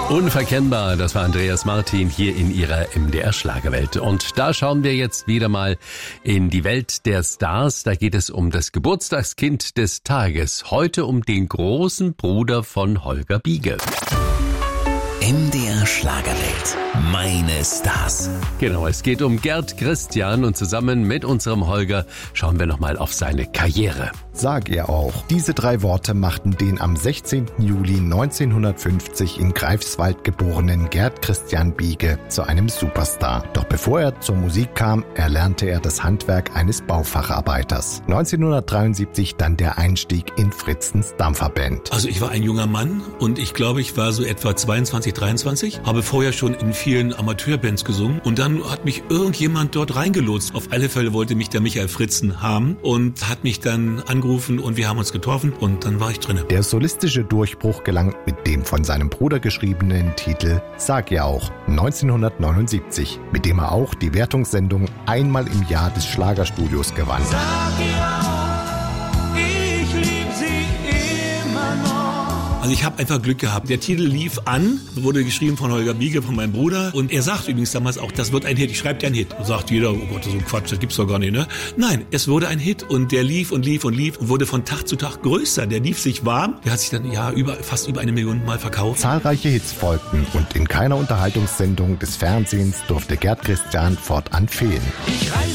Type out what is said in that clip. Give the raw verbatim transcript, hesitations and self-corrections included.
Unverkennbar, das war Andreas Martin hier in ihrer M D R-Schlagerwelt. Und da schauen wir jetzt wieder mal in die Welt der Stars. Da geht es um das Geburtstagskind des Tages. Heute um den großen Bruder von Holger Biege. M D R Schlagerwelt. Meine Stars. Genau, es geht um Gerd Christian und zusammen mit unserem Holger schauen wir nochmal auf seine Karriere. Sag er auch. Diese drei Worte machten den am sechzehnten Juli neunzehnhundertfünfzig in Greifswald geborenen Gerd Christian Biege zu einem Superstar. Doch bevor er zur Musik kam, erlernte er das Handwerk eines Baufacharbeiters. neunzehnhundertdreiundsiebzig dann der Einstieg in Fritzens Dampferband. Also ich war ein junger Mann und ich glaube, ich war so etwa zweiundzwanzig, dreiundzwanzig, habe vorher schon in vielen Amateurbands gesungen und dann hat mich irgendjemand dort reingelotst. Auf alle Fälle wollte mich der Michael Fritzen haben und hat mich dann angerufen und wir haben uns getroffen und dann war ich drinne. Der solistische Durchbruch gelang mit dem von seinem Bruder geschriebenen Titel Sag ja auch neunzehnhundertneunundsiebzig, mit dem er auch die Wertungssendung Einmal im Jahr des Schlagerstudios gewann. Sag ja auch, ich lieb sie immer noch. Also ich habe einfach Glück gehabt. Der Titel lief an, wurde geschrieben von Holger Biege, von meinem Bruder. Und er sagt übrigens damals auch, das wird ein Hit. Ich schreibe dir einen Hit. Und sagt jeder, oh Gott, so ein Quatsch, das gibt's doch gar nicht, ne? Nein, es wurde ein Hit und der lief und lief und lief und wurde von Tag zu Tag größer. Der lief sich warm. Der hat sich dann ja über, fast über eine Million Mal verkauft. Zahlreiche Hits folgten und in keiner Unterhaltungssendung des Fernsehens durfte Gerd Christian fortan fehlen. Ich reise